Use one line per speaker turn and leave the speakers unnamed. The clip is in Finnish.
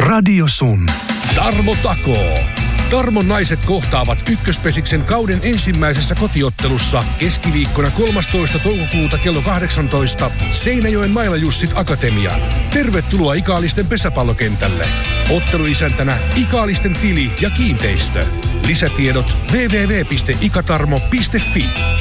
Radio Sun.
Tarmo takoo. Tarmon naiset kohtaavat Ykköspesiksen kauden ensimmäisessä kotiottelussa keskiviikkona 13. toukokuuta kello 18 Seinäjoen Maila Jussit Akatemiaan. Tervetuloa Ikaalisten pesäpallokentälle. Otteluisäntänä Ikaalisten tili ja kiinteistö. Lisätiedot www.ikatarmo.fi.